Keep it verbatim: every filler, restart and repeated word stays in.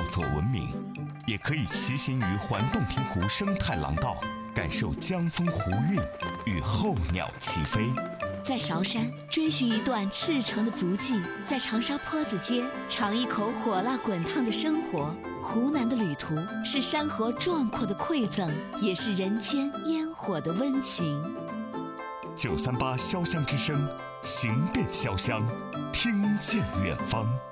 作文明，也可以骑行于环洞庭湖生态廊道，感受江风湖韵与候鸟齐飞。 在韶山追寻一段赤诚的足迹，在长沙坡子街尝一口火辣滚烫的生活。湖南的旅途是山河壮阔的馈赠，也是人间烟火的温情。 九三八潇湘之声，行遍潇湘，听见远方。